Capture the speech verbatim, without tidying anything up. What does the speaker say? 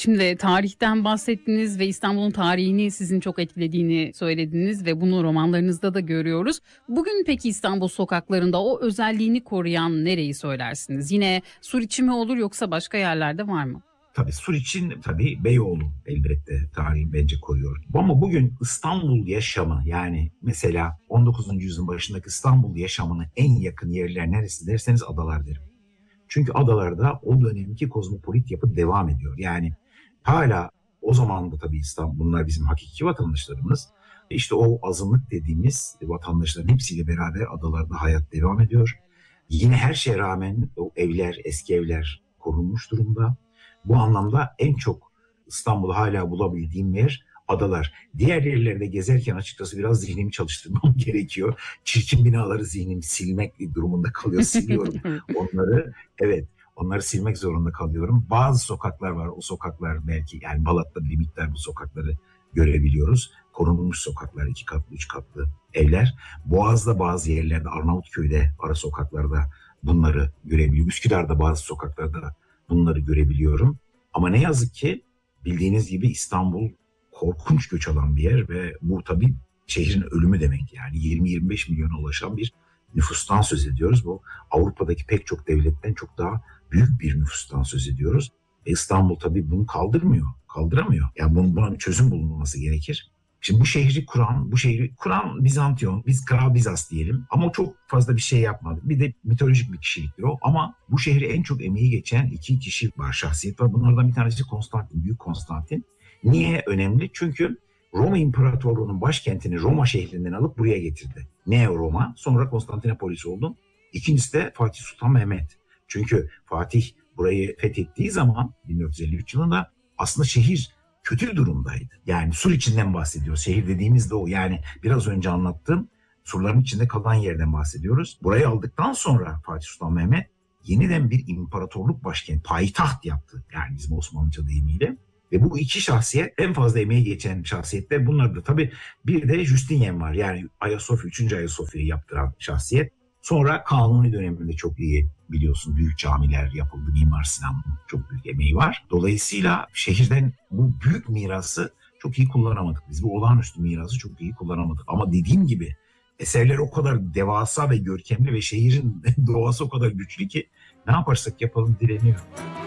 Şimdi tarihten bahsettiniz ve İstanbul'un tarihini sizin çok etkilediğini söylediniz ve bunu romanlarınızda da görüyoruz. Bugün peki İstanbul sokaklarında o özelliğini koruyan nereyi söylersiniz? Yine Suriçi mi olur yoksa başka yerlerde var mı? Tabii Suriç'in tabii Beyoğlu elbette tarihi bence koruyor. Ama bugün İstanbul yaşamı, yani mesela on dokuzuncu yüzyılın başındaki İstanbul yaşamına en yakın yerler neresi derseniz adalar derim. Çünkü adalarda o dönemki kozmopolit yapı devam ediyor. Yani hala o zaman da tabii İstanbul, bunlar bizim hakiki vatandaşlarımız. İşte o azınlık dediğimiz vatandaşların hepsiyle beraber adalarda hayat devam ediyor. Yine her şeye rağmen o evler, eski evler korunmuş durumda. Bu anlamda en çok İstanbul'u hala bulabildiğim yer adalar. Diğer yerlerde gezerken açıkçası biraz zihnimi çalıştırmam gerekiyor. Çirkin binaları zihnim silmek durumunda kalıyor. Siliyorum onları. Evet, onları silmek zorunda kalıyorum. Bazı sokaklar var. O sokaklar belki, yani Balat'ta bir miktar bu sokakları görebiliyoruz. Korunmuş sokaklar, iki katlı, üç katlı evler. Boğaz'da bazı yerlerde, Arnavutköy'de, ara sokaklarda bunları görebiliyorum. Üsküdar'da bazı sokaklarda bunları görebiliyorum. Ama ne yazık ki bildiğiniz gibi İstanbul korkunç göç alan bir yer ve bu tabii şehrin ölümü demek. Yani yirmi yirmi beş milyona ulaşan bir nüfustan söz ediyoruz. Bu Avrupa'daki pek çok devletten çok daha büyük bir nüfustan söz ediyoruz. Ve İstanbul tabii bunu kaldırmıyor, kaldıramıyor. Yani bunun, buna bir çözüm bulunması gerekir. Şimdi bu şehri kuran, bu şehri kuran Bizantiyon, biz Kral Bizas diyelim, ama çok fazla bir şey yapmadı. Bir de mitolojik bir kişiliktir o, ama bu şehri en çok emeği geçen iki kişi var, şahsiyet var. Bunlardan bir tanesi Konstantin, Büyük Konstantin. Niye önemli? Çünkü Roma İmparatorluğu'nun başkentini Roma şehrinden alıp buraya getirdi. Neo Roma, sonra Konstantinopolis oldu. İkincisi de Fatih Sultan Mehmet. Çünkü Fatih burayı fethettiği zaman bin dört yüz elli üç yılında aslında şehir kötü durumdaydı. Yani sur içinden bahsediyoruz. Şehir dediğimizde o. Yani biraz önce anlattığım surların içinde kalan yerden bahsediyoruz. Burayı aldıktan sonra Fatih Sultan Mehmet yeniden bir imparatorluk başkenti, payitaht yaptı. Yani bizim Osmanlıca deyimiyle. Ve bu iki şahsiyet en fazla emeği geçen şahsiyetler. Bunlar da tabii bir de Justinian var. Yani Ayasofya, üçüncü Ayasofya'yı yaptıran şahsiyet. Sonra Kanuni döneminde çok iyi biliyorsun, büyük camiler yapıldı. Mimar Sinan'ın çok büyük emeği var. Dolayısıyla şehirden bu büyük mirası çok iyi kullanamadık. Biz bu olağanüstü mirası çok iyi kullanamadık. Ama dediğim gibi eserler o kadar devasa ve görkemli ve şehrin doğası o kadar güçlü ki ne yaparsak yapalım direniyor.